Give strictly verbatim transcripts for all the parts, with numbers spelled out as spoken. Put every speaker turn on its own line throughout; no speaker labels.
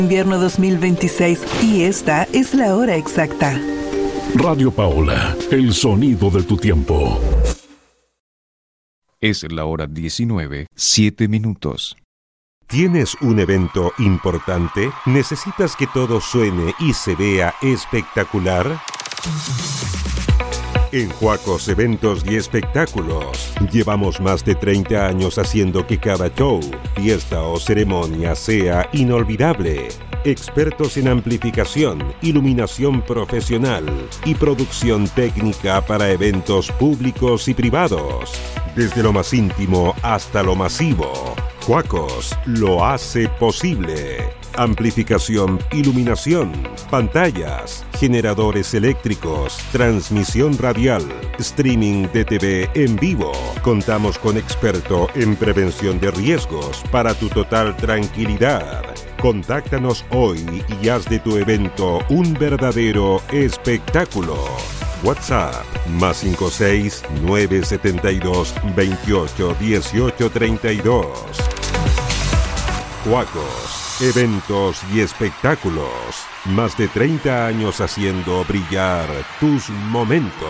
Invierno dos mil veintiséis y esta es la hora exacta.
Radio Paola, el sonido de tu tiempo.
Es la hora diecinueve, siete minutos.
¿Tienes un evento importante? ¿Necesitas que todo suene y se vea espectacular? En Huacos Eventos y Espectáculos llevamos más de treinta años haciendo que cada show, fiesta o ceremonia sea inolvidable. Expertos en amplificación, iluminación profesional y producción técnica para eventos públicos y privados. Desde lo más íntimo hasta lo masivo, Huacos lo hace posible. Amplificación, iluminación, pantallas, generadores eléctricos, transmisión radial, streaming de T V en vivo. Contamos con experto en prevención de riesgos para tu total tranquilidad. Contáctanos hoy y haz de tu evento un verdadero espectáculo. WhatsApp más cinco seis nueve siete dos veintiocho dieciocho treinta y dos. Huacos, eventos y espectáculos. Más de treinta años haciendo brillar tus momentos.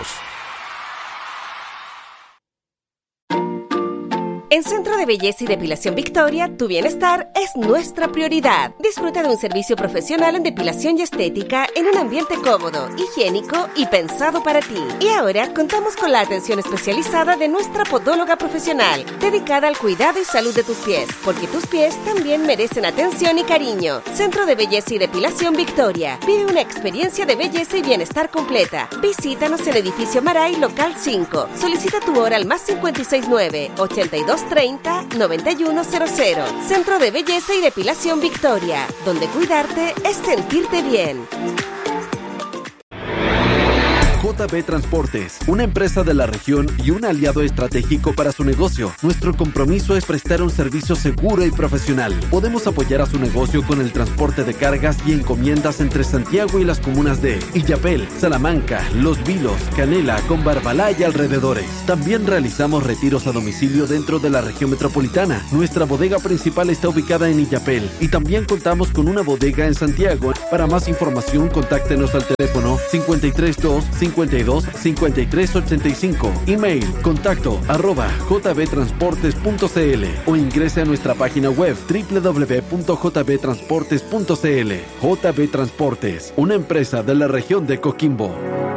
En Centro de Belleza y Depilación Victoria, tu bienestar es nuestra prioridad. Disfruta de un servicio profesional en depilación y estética en un ambiente cómodo, higiénico y pensado para ti. Y ahora contamos con la atención especializada de nuestra podóloga profesional, dedicada al cuidado y salud de tus pies, porque tus pies también merecen atención y cariño. Centro de Belleza y Depilación Victoria. Vive una experiencia de belleza y bienestar completa. Visítanos en Edificio Maray, local cinco. Solicita tu hora al más cinco seis nueve, ochenta y dos treinta, noventa y uno cero cero. Centro de Belleza y Depilación Victoria, donde cuidarte es sentirte bien.
J B Transportes, una empresa de la región y un aliado estratégico para su negocio. Nuestro compromiso es prestar un servicio seguro y profesional. Podemos apoyar a su negocio con el transporte de cargas y encomiendas entre Santiago y las comunas de Illapel, Salamanca, Los Vilos, Canela, Combarbalá y alrededores. También realizamos retiros a domicilio dentro de la región metropolitana. Nuestra bodega principal está ubicada en Illapel y también contamos con una bodega en Santiago. Para más información, contáctenos al teléfono cincuenta y tres dos, cincuenta y dos, cincuenta y tres ochenta y cinco. Email contacto arroba jbtransportes.cl o ingrese a nuestra página web doble u doble u doble u punto j b transportes punto c l. J B Transportes, una empresa de la región de Coquimbo.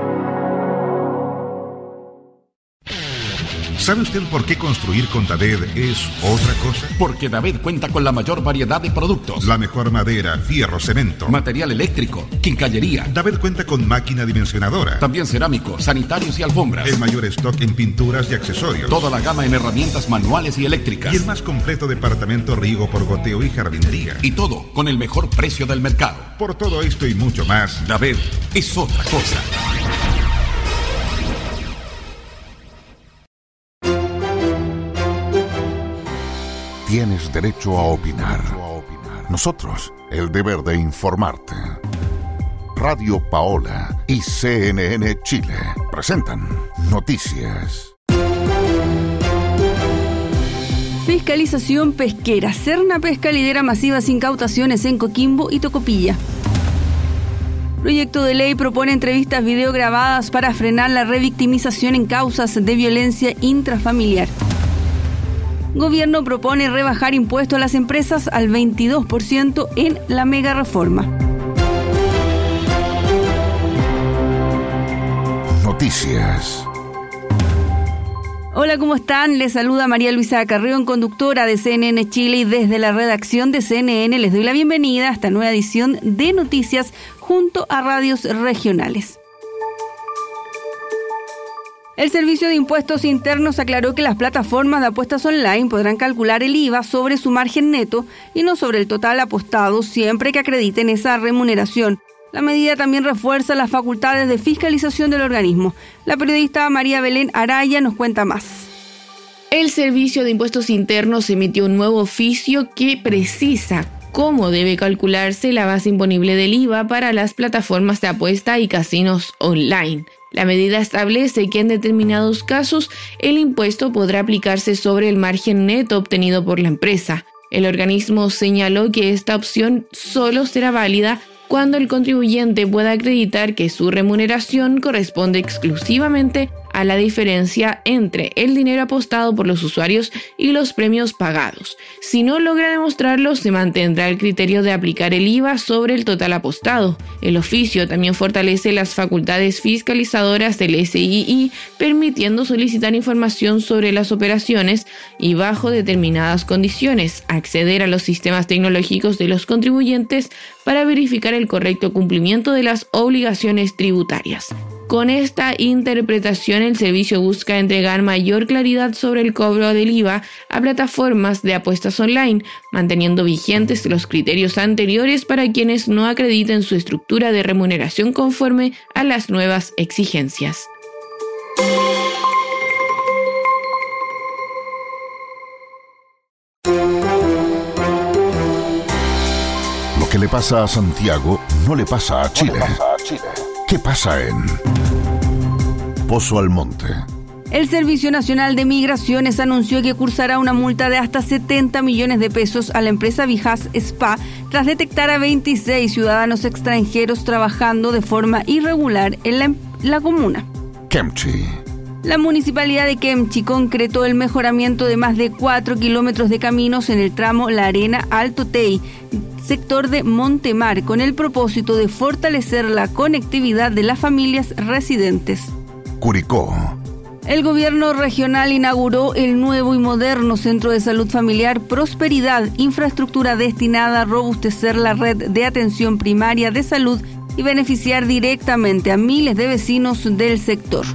¿Sabe usted por qué construir con David es otra cosa?
Porque David cuenta con la mayor variedad de productos.
La mejor madera, fierro, cemento,
material eléctrico, quincallería.
David cuenta con máquina dimensionadora.
También cerámico, sanitarios y alfombras.
El mayor stock en pinturas y accesorios.
Toda la gama en herramientas manuales y eléctricas.
Y el más completo departamento riego por goteo y jardinería.
Y todo con el mejor precio del mercado.
Por todo esto y mucho más,
David es otra cosa.
Tienes derecho a opinar. Nosotros, el deber de informarte. Radio Paola y C N N Chile presentan Noticias.
Fiscalización pesquera. Serna Pesca lidera masivas incautaciones en Coquimbo y Tocopilla. Proyecto de ley propone entrevistas video grabadas para frenar la revictimización en causas de violencia intrafamiliar. Gobierno propone rebajar impuestos a las empresas al veintidós por ciento en la mega reforma.
Noticias.
Hola, ¿cómo están? Les saluda María Luisa Carrión, conductora de C N N Chile, y desde la redacción de C N N les doy la bienvenida a esta nueva edición de Noticias junto a radios regionales. El Servicio de Impuestos Internos aclaró que las plataformas de apuestas online podrán calcular el I V A sobre su margen neto y no sobre el total apostado siempre que acrediten esa remuneración. La medida también refuerza las facultades de fiscalización del organismo. La periodista María Belén Araya nos cuenta más.
El Servicio de Impuestos Internos emitió un nuevo oficio que precisa cómo debe calcularse la base imponible del I V A para las plataformas de apuesta y casinos online. La medida establece que en determinados casos el impuesto podrá aplicarse sobre el margen neto obtenido por la empresa. El organismo señaló que esta opción solo será válida cuando el contribuyente pueda acreditar que su remuneración corresponde exclusivamente a la diferencia entre el dinero apostado por los usuarios y los premios pagados. Si no logra demostrarlo, se mantendrá el criterio de aplicar el I V A sobre el total apostado. El oficio también fortalece las facultades fiscalizadoras del S I I, permitiendo solicitar información sobre las operaciones y, bajo determinadas condiciones, acceder a los sistemas tecnológicos de los contribuyentes para verificar el correcto cumplimiento de las obligaciones tributarias. Con esta interpretación, el servicio busca entregar mayor claridad sobre el cobro del I V A a plataformas de apuestas online, manteniendo vigentes los criterios anteriores para quienes no acrediten su estructura de remuneración conforme a las nuevas exigencias.
Lo que le pasa a Santiago no le pasa a Chile. ¿Qué pasa en Pozo Almonte?
El Servicio Nacional de Migraciones anunció que cursará una multa de hasta setenta millones de pesos a la empresa Vijas Spa tras detectar a veintiséis ciudadanos extranjeros trabajando de forma irregular en la, la comuna.
Kemchi.
La municipalidad de Kemchi concretó el mejoramiento de más de cuatro kilómetros de caminos en el tramo La Arena-Alto Tey, sector de Montemar, con el propósito de fortalecer la conectividad de las familias residentes.
Curicó.
El gobierno regional inauguró el nuevo y moderno Centro de Salud Familiar Prosperidad, infraestructura destinada a robustecer la red de atención primaria de salud y beneficiar directamente a miles de vecinos del sector.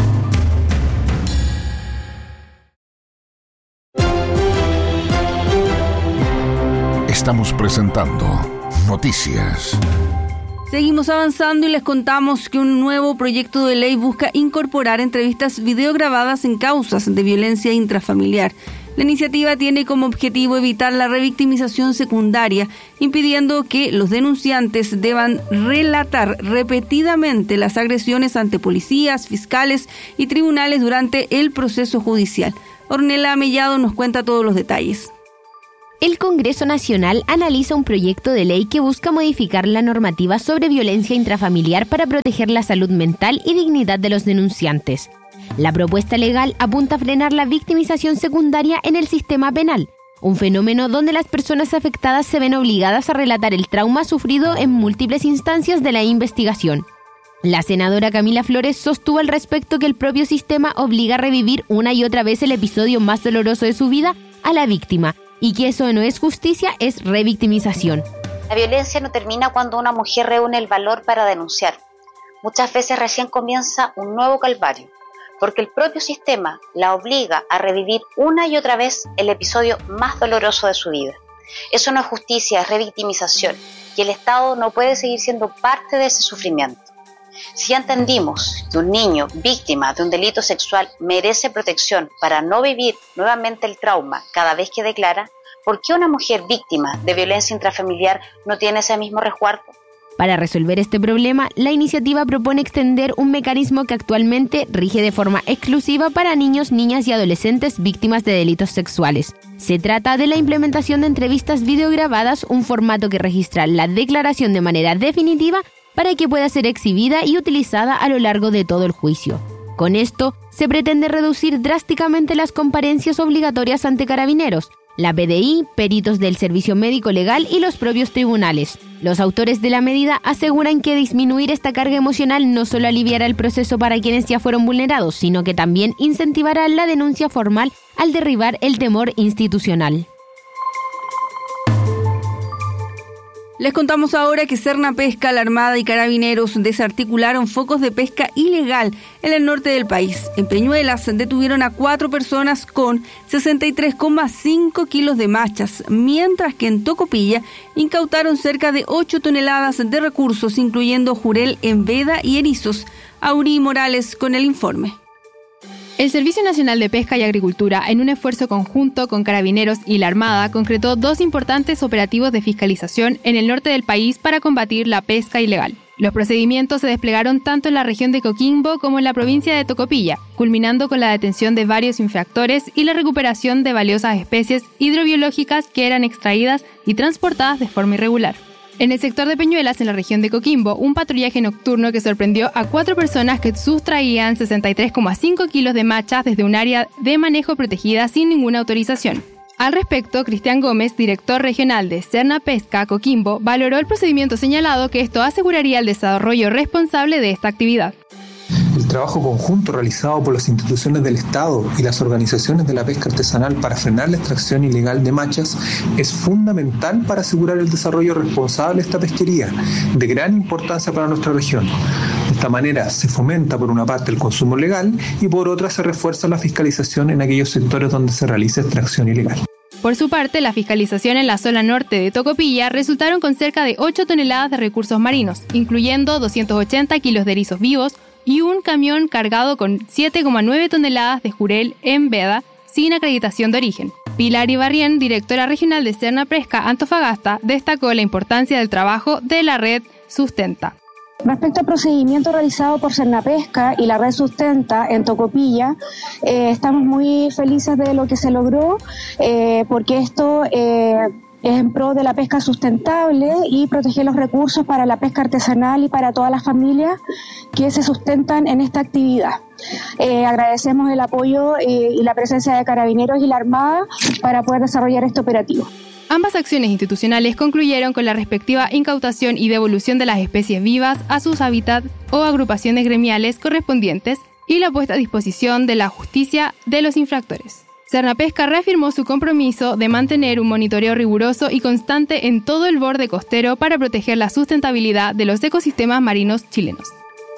Estamos presentando Noticias.
Seguimos avanzando y les contamos que un nuevo proyecto de ley busca incorporar entrevistas videograbadas en causas de violencia intrafamiliar. La iniciativa tiene como objetivo evitar la revictimización secundaria, impidiendo que los denunciantes deban relatar repetidamente las agresiones ante policías, fiscales y tribunales durante el proceso judicial. Ornella Mellado nos cuenta todos los detalles.
El Congreso Nacional analiza un proyecto de ley que busca modificar la normativa sobre violencia intrafamiliar para proteger la salud mental y dignidad de los denunciantes. La propuesta legal apunta a frenar la victimización secundaria en el sistema penal, un fenómeno donde las personas afectadas se ven obligadas a relatar el trauma sufrido en múltiples instancias de la investigación. La senadora Camila Flores sostuvo al respecto que el propio sistema obliga a revivir una y otra vez el episodio más doloroso de su vida a la víctima, y que eso no es justicia, es revictimización.
La violencia no termina cuando una mujer reúne el valor para denunciar. Muchas veces recién comienza un nuevo calvario, porque el propio sistema la obliga a revivir una y otra vez el episodio más doloroso de su vida. Eso no es justicia, es revictimización, y el Estado no puede seguir siendo parte de ese sufrimiento. Si ya entendimos que un niño víctima de un delito sexual merece protección para no vivir nuevamente el trauma cada vez que declara, ¿por qué una mujer víctima de violencia intrafamiliar no tiene ese mismo resguardo?
Para resolver este problema, la iniciativa propone extender un mecanismo que actualmente rige de forma exclusiva para niños, niñas y adolescentes víctimas de delitos sexuales. Se trata de la implementación de entrevistas videograbadas, un formato que registra la declaración de manera definitiva para que pueda ser exhibida y utilizada a lo largo de todo el juicio. Con esto, se pretende reducir drásticamente las comparencias obligatorias ante carabineros, la P D I, peritos del Servicio Médico Legal y los propios tribunales. Los autores de la medida aseguran que disminuir esta carga emocional no solo aliviará el proceso para quienes ya fueron vulnerados, sino que también incentivará la denuncia formal al derribar el temor institucional.
Les contamos ahora que Serna Pesca, la Armada y Carabineros desarticularon focos de pesca ilegal en el norte del país. En Peñuelas detuvieron a cuatro personas con sesenta y tres coma cinco kilos de machas, mientras que en Tocopilla incautaron cerca de ocho toneladas de recursos, incluyendo jurel en veda y erizos. Aurí Morales con el informe.
El Servicio Nacional de Pesca y Agricultura, en un esfuerzo conjunto con Carabineros y la Armada, concretó dos importantes operativos de fiscalización en el norte del país para combatir la pesca ilegal. Los procedimientos se desplegaron tanto en la región de Coquimbo como en la provincia de Tocopilla, culminando con la detención de varios infractores y la recuperación de valiosas especies hidrobiológicas que eran extraídas y transportadas de forma irregular. En el sector de Peñuelas, en la región de Coquimbo, un patrullaje nocturno que sorprendió a cuatro personas que sustraían sesenta y tres coma cinco kilos de machas desde un área de manejo protegida sin ninguna autorización. Al respecto, Cristian Gómez, director regional de Serna Pesca Coquimbo, valoró el procedimiento señalado que esto aseguraría el desarrollo responsable de esta actividad.
El trabajo conjunto realizado por las instituciones del Estado y las organizaciones de la pesca artesanal para frenar la extracción ilegal de machas es fundamental para asegurar el desarrollo responsable de esta pesquería, de gran importancia para nuestra región. De esta manera se fomenta por una parte el consumo legal y por otra se refuerza la fiscalización en aquellos sectores donde se realiza extracción ilegal.
Por su parte, la fiscalización en la zona norte de Tocopilla resultaron con cerca de ocho toneladas de recursos marinos, incluyendo doscientos ochenta kilos de erizos vivos y un camión cargado con siete coma nueve toneladas de jurel en veda sin acreditación de origen. Pilar Ibarrien, directora regional de Serna Pesca Antofagasta, destacó la importancia del trabajo de la red Sustenta.
Respecto al procedimiento realizado por Sernapesca y la red Sustenta en Tocopilla, eh, estamos muy felices de lo que se logró, eh, porque esto eh, es en pro de la pesca sustentable y proteger los recursos para la pesca artesanal y para todas las familias que se sustentan en esta actividad. Eh, agradecemos el apoyo eh, y la presencia de Carabineros y la Armada para poder desarrollar este operativo.
Ambas acciones institucionales concluyeron con la respectiva incautación y devolución de las especies vivas a sus hábitats o agrupaciones gremiales correspondientes y la puesta a disposición de la justicia de los infractores. Sernapesca reafirmó su compromiso de mantener un monitoreo riguroso y constante en todo el borde costero para proteger la sustentabilidad de los ecosistemas marinos chilenos.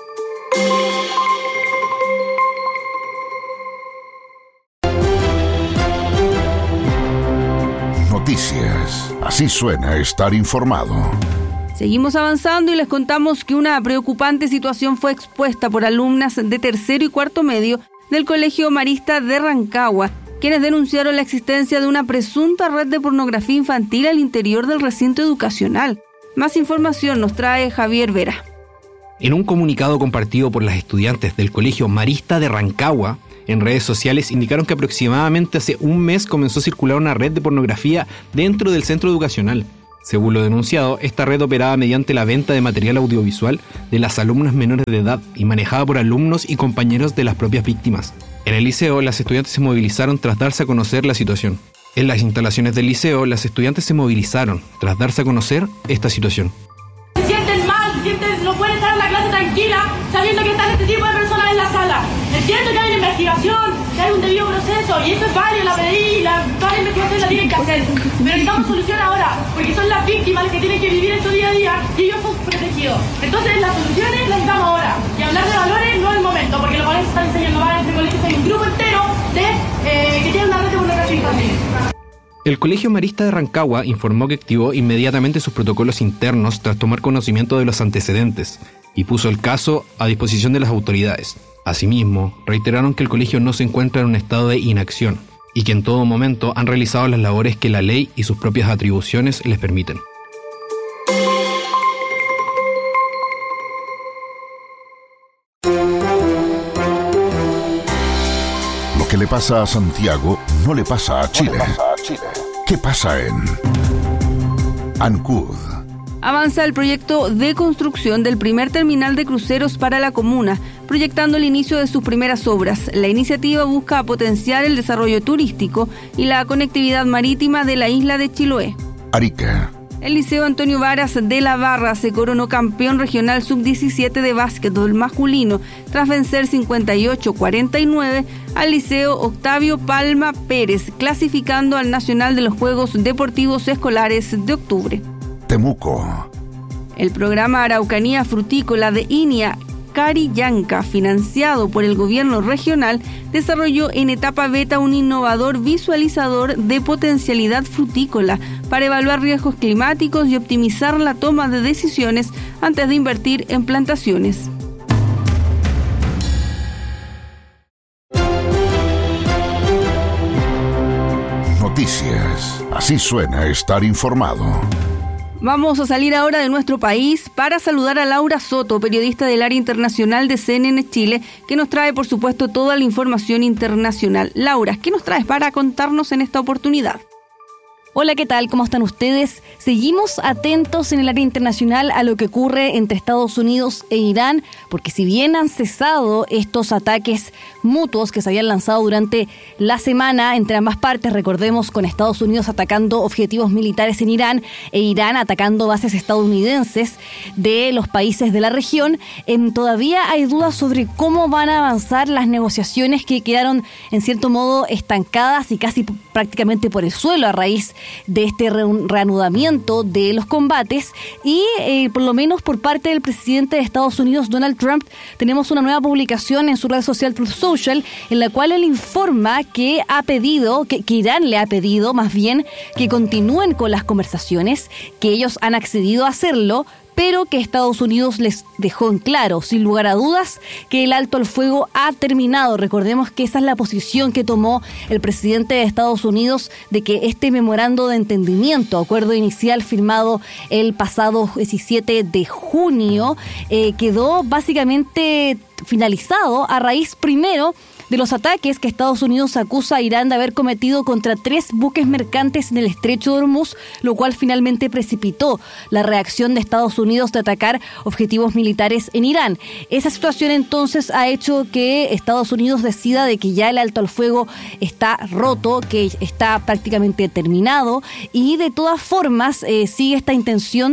Noticias. Así suena estar informado.
Seguimos avanzando y les contamos que una preocupante situación fue expuesta por alumnas de tercero y cuarto medio del Colegio Marista de Rancagua, quienes denunciaron la existencia de una presunta red de pornografía infantil al interior del recinto educacional. Más información nos trae Javier Vera.
En un comunicado compartido por las estudiantes del Colegio Marista de Rancagua, en redes sociales indicaron que aproximadamente hace un mes comenzó a circular una red de pornografía dentro del centro educacional. Según lo denunciado, esta red operaba mediante la venta de material audiovisual de las alumnas menores de edad y manejada por alumnos y compañeros de las propias víctimas. En el liceo, las estudiantes se movilizaron tras darse a conocer la situación. En las instalaciones del liceo, las estudiantes se movilizaron tras darse a conocer esta situación.
Se sienten mal, se sienten, no pueden estar en la clase tranquila sabiendo que están este tipo de personas en la sala. Entiendo que hay una investigación, que hay un debido proceso, y eso es válido, la P D I, la, toda la investigación la tienen que hacer. Pero necesitamos solución ahora, porque son las víctimas las que tienen que vivir esto día a día y ellos son protegidos. Entonces las soluciones las necesitamos ahora. Y hablar de valores no es el momento, porque los valores se están enseñando mal en este colegio. Hay un grupo entero de, eh, que tiene una red de pornografía infantil.
El Colegio Marista de Rancagua informó que activó inmediatamente sus protocolos internos tras tomar conocimiento de los antecedentes y puso el caso a disposición de las autoridades. Asimismo, reiteraron que el colegio no se encuentra en un estado de inacción y que en todo momento han realizado las labores que la ley y sus propias atribuciones les permiten.
Lo que le pasa a Santiago no le pasa a Chile. ¿Qué pasa en Ancud?
Avanza el proyecto de construcción del primer terminal de cruceros para la comuna, proyectando el inicio de sus primeras obras. La iniciativa busca potenciar el desarrollo turístico y la conectividad marítima de la isla de Chiloé.
Arica.
El Liceo Antonio Varas de la Barra se coronó campeón regional sub diecisiete de básquetbol masculino tras vencer cincuenta y ocho a cuarenta y nueve al Liceo Octavio Palma Pérez, clasificando al Nacional de los Juegos Deportivos Escolares de octubre.
Temuco.
El programa Araucanía Frutícola de Inia Carillanca, financiado por el gobierno regional, desarrolló en etapa beta un innovador visualizador de potencialidad frutícola para evaluar riesgos climáticos y optimizar la toma de decisiones antes de invertir en plantaciones.
Noticias. Así suena estar informado.
Vamos a salir ahora de nuestro país para saludar a Laura Soto, periodista del área internacional de C N N Chile, que nos trae, por supuesto, toda la información internacional. Laura, ¿qué nos traes para contarnos en esta oportunidad?
Hola, ¿qué tal? ¿Cómo están ustedes? Seguimos atentos en el área internacional a lo que ocurre entre Estados Unidos e Irán, porque si bien han cesado estos ataques mutuos que se habían lanzado durante la semana entre ambas partes, recordemos con Estados Unidos atacando objetivos militares en Irán e Irán atacando bases estadounidenses de los países de la región, eh, todavía hay dudas sobre cómo van a avanzar las negociaciones que quedaron en cierto modo estancadas y casi prácticamente por el suelo a raíz de este reanudamiento de los combates y eh, por lo menos por parte del presidente de Estados Unidos, Donald Trump, tenemos una nueva publicación en su red social Truth Social en la cual él informa que ha pedido, que, que Irán le ha pedido más bien que continúen con las conversaciones, que ellos han accedido a hacerlo, pero que Estados Unidos les dejó en claro, sin lugar a dudas, que el alto al fuego ha terminado. Recordemos que esa es la posición que tomó el presidente de Estados Unidos de que este memorando de entendimiento, acuerdo inicial firmado el pasado diecisiete de junio, eh, quedó básicamente finalizado a raíz primero de los ataques que Estados Unidos acusa a Irán de haber cometido contra tres buques mercantes en el estrecho de Hormuz, lo cual finalmente precipitó la reacción de Estados Unidos de atacar objetivos militares en Irán. Esa situación entonces ha hecho que Estados Unidos decida de que ya el alto al fuego está roto, que está prácticamente terminado y de todas formas eh, sigue esta intención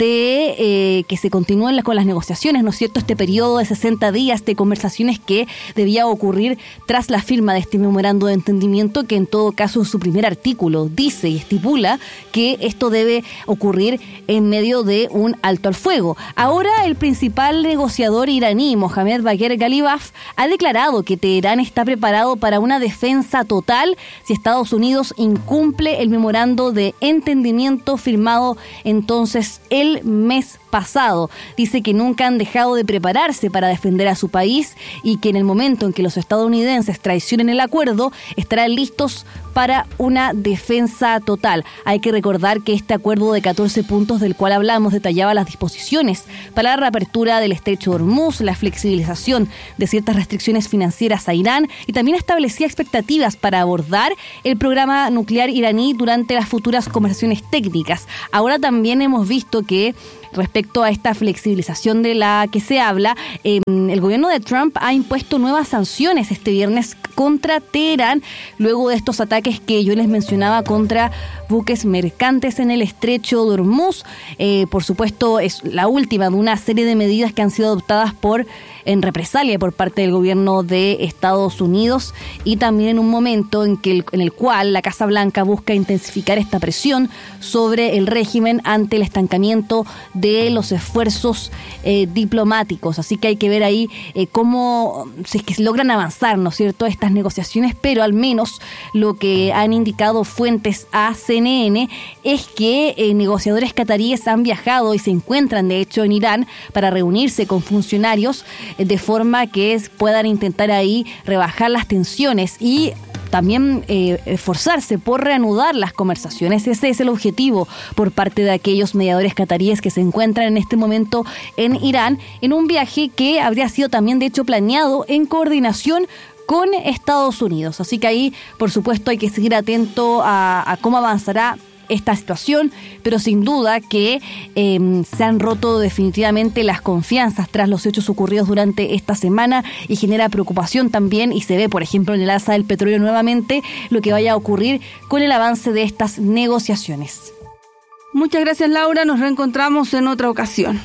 de eh, que se continúen con las negociaciones, ¿no es cierto? Este periodo de sesenta días de conversaciones que debía ocurrir tras la firma de este memorando de entendimiento, que en todo caso en su primer artículo dice y estipula que esto debe ocurrir en medio de un alto al fuego. Ahora el principal negociador iraní, Mohammad Bagher Ghalibaf, ha declarado que Teherán está preparado para una defensa total si Estados Unidos incumple el memorando de entendimiento firmado entonces el mes pasado. Dice que nunca han dejado de prepararse para defender a su país y que en el momento en que los estadounidenses traicionen el acuerdo, estarán listos para una defensa total. Hay que recordar que este acuerdo de catorce puntos del cual hablamos detallaba las disposiciones para la reapertura del estrecho de Hormuz, la flexibilización de ciertas restricciones financieras a Irán y también establecía expectativas para abordar el programa nuclear iraní durante las futuras conversaciones técnicas. Ahora también hemos visto que respecto a esta flexibilización de la que se habla, eh, el gobierno de Trump ha impuesto nuevas sanciones este viernes contra Teherán, luego de estos ataques que yo les mencionaba contra buques mercantes en el estrecho de Hormuz. Eh, por supuesto, es la última de una serie de medidas que han sido adoptadas por en represalia por parte del gobierno de Estados Unidos y también en un momento en, que el, en el cual la Casa Blanca busca intensificar esta presión sobre el régimen ante el estancamiento de los esfuerzos eh, diplomáticos. Así que hay que ver ahí eh, cómo si es que se logran avanzar, ¿no es cierto?, estas negociaciones, pero al menos lo que han indicado fuentes a C N N es que eh, negociadores cataríes han viajado y se encuentran de hecho en Irán para reunirse con funcionarios eh, de forma que puedan intentar ahí rebajar las tensiones y también eh, esforzarse por reanudar las conversaciones. Ese es el objetivo por parte de aquellos mediadores cataríes que se encuentran en este momento en Irán, en un viaje que habría sido también de hecho planeado en coordinación con Estados Unidos. Así que ahí, por supuesto, hay que seguir atento a, a cómo avanzará esta situación, pero sin duda que eh, se han roto definitivamente las confianzas tras los hechos ocurridos durante esta semana y genera preocupación también, y se ve, por ejemplo, en el alza del petróleo nuevamente, lo que vaya a ocurrir con el avance de estas negociaciones.
Muchas gracias, Laura. Nos reencontramos en otra ocasión.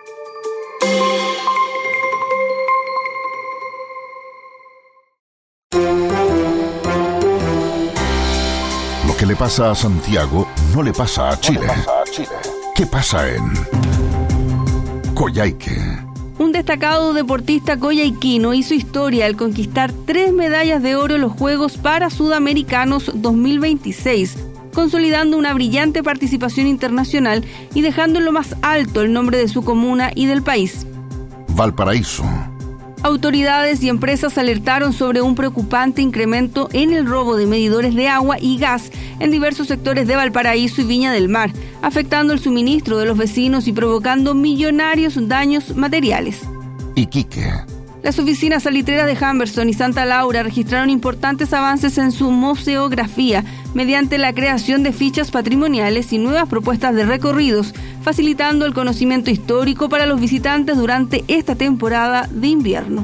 Lo que le pasa a Santiago no le pasa a Chile. No le pasa a Chile. ¿Qué pasa en Coyhaique?
Un destacado deportista coyhaiquino hizo historia al conquistar tres medallas de oro en los Juegos para Sudamericanos dos mil veintiséis, consolidando una brillante participación internacional y dejando en lo más alto el nombre de su comuna y del país.
Valparaíso.
Autoridades y empresas alertaron sobre un preocupante incremento en el robo de medidores de agua y gas en diversos sectores de Valparaíso y Viña del Mar, afectando el suministro de los vecinos y provocando millonarios daños materiales.
Iquique.
Las oficinas salitreras de Humberstone y Santa Laura registraron importantes avances en su museografía mediante la creación de fichas patrimoniales y nuevas propuestas de recorridos, facilitando el conocimiento histórico para los visitantes durante esta temporada de invierno.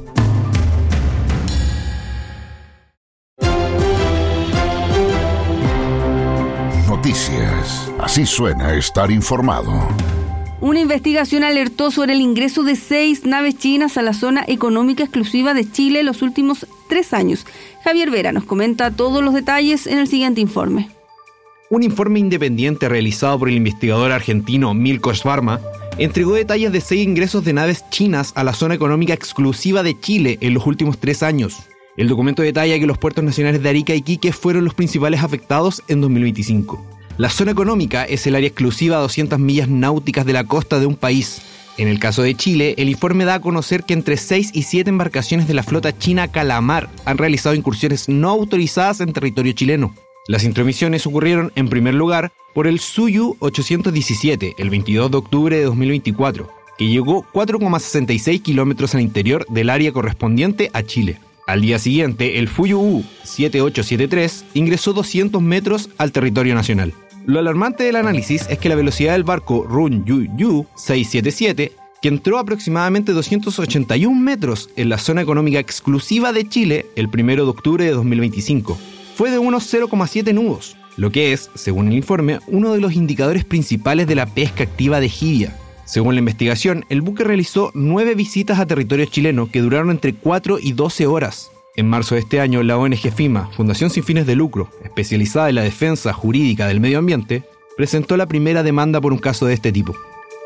Noticias. Así suena estar informado.
Una investigación alertó sobre el ingreso de seis naves chinas a la zona económica exclusiva de Chile en los últimos tres años. Javier Vera nos comenta todos los detalles en el siguiente informe.
Un informe independiente realizado por el investigador argentino Milko Schwarma entregó detalles de seis ingresos de naves chinas a la zona económica exclusiva de Chile en los últimos tres años. El documento detalla que los puertos nacionales de Arica y Iquique fueron los principales afectados en dos mil veinticinco. La zona económica es el área exclusiva a doscientas millas náuticas de la costa de un país. En el caso de Chile, el informe da a conocer que entre seis y siete embarcaciones de la flota china Calamar han realizado incursiones no autorizadas en territorio chileno. Las intromisiones ocurrieron, en primer lugar, por el Suyu ochocientos diecisiete, el veintidós de octubre de dos mil veinticuatro, que llegó cuatro coma sesenta y seis kilómetros al interior del área correspondiente a Chile. Al día siguiente, el Fuyu U siete ocho siete tres ingresó doscientos metros al territorio nacional. Lo alarmante del análisis es que la velocidad del barco Run Yu Yu seiscientos setenta y siete, que entró aproximadamente doscientos ochenta y un metros en la zona económica exclusiva de Chile el primero de octubre de dos mil veinticinco, fue de unos cero coma siete nudos, lo que es, según el informe, uno de los indicadores principales de la pesca activa de jibia. Según la investigación, el buque realizó nueve visitas a territorio chileno que duraron entre cuatro y doce horas. En marzo de este año, la O N G FIMA, Fundación sin fines de lucro, especializada en la defensa jurídica del medio ambiente, presentó la primera demanda por un caso de este tipo.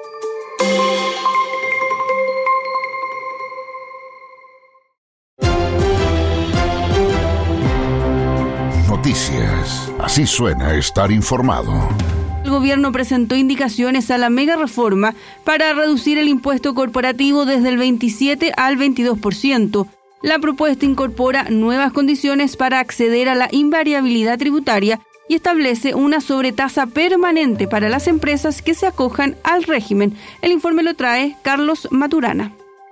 Noticias. Así suena estar informado.
El gobierno presentó indicaciones a la mega reforma para reducir el impuesto corporativo desde el veintisiete al veintidós por ciento. La propuesta incorpora nuevas condiciones para acceder a la invariabilidad tributaria y establece una sobretasa permanente para las empresas que se acojan al régimen. El informe lo trae Carlos Maturana.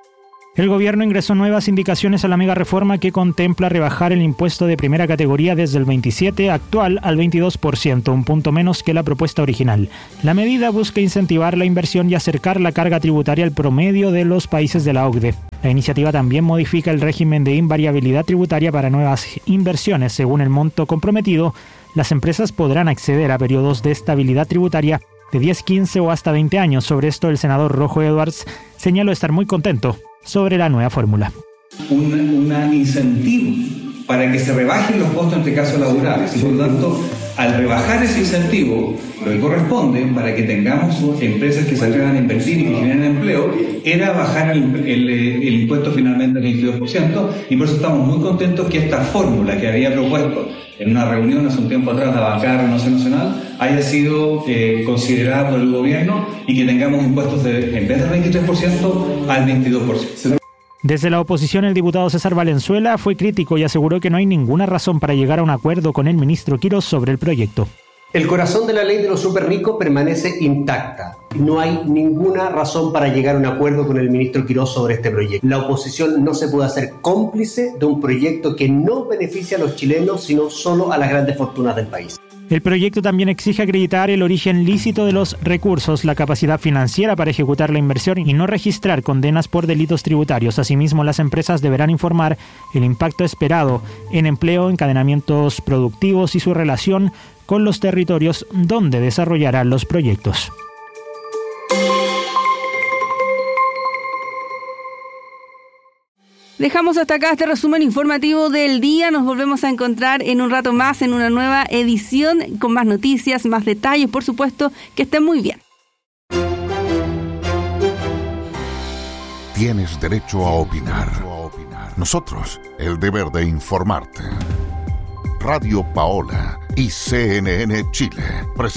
El gobierno ingresó nuevas indicaciones a la mega reforma que contempla rebajar el impuesto de primera categoría desde el veintisiete actual al veintidós por ciento, un punto menos que la propuesta original. La medida busca incentivar la inversión y acercar la carga tributaria al promedio de los países de la O C D E. La iniciativa también modifica el régimen de invariabilidad tributaria para nuevas inversiones. Según el monto comprometido, las empresas podrán acceder a periodos de estabilidad tributaria de diez, quince o hasta veinte años. Sobre esto, el senador Rojo Edwards señaló estar muy contento sobre la nueva fórmula.
Un una incentivo para que se rebajen los costos en este caso laborales y por lo tanto al rebajar ese incentivo lo que corresponde para que tengamos empresas que se atrevan a invertir y que generen empleo era bajar el, el, el impuesto finalmente al veintidós por ciento y por eso estamos muy contentos que esta fórmula que había propuesto en una reunión hace un tiempo atrás la bancada de Renovación Nacional haya sido eh, considerada por el gobierno y que tengamos impuestos de, en vez del veintitrés por ciento al veintidós por ciento.
Desde la oposición, el diputado César Valenzuela fue crítico y aseguró que no hay ninguna razón para llegar a un acuerdo con el ministro Quirós sobre el proyecto.
El corazón de la ley de los superricos permanece intacta. No hay ninguna razón para llegar a un acuerdo con el ministro Quirós sobre este proyecto. La oposición no se puede hacer cómplice de un proyecto que no beneficia a los chilenos, sino solo a las grandes fortunas del país.
El proyecto también exige acreditar el origen lícito de los recursos, la capacidad financiera para ejecutar la inversión y no registrar condenas por delitos tributarios. Asimismo, las empresas deberán informar el impacto esperado en empleo, encadenamientos productivos y su relación con los territorios donde desarrollarán los proyectos.
Dejamos hasta acá este resumen informativo del día. Nos volvemos a encontrar en un rato más en una nueva edición con más noticias, más detalles, por supuesto. Que estén muy bien.
Tienes derecho a opinar. Nosotros, el deber de informarte. Radio Paola y C N N Chile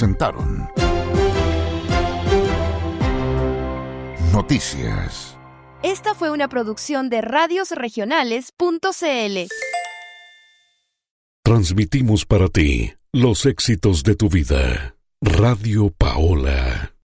presentaron Noticias.
Esta fue una producción de radios regionales punto c l.
Transmitimos para ti los éxitos de tu vida. Radio Paola.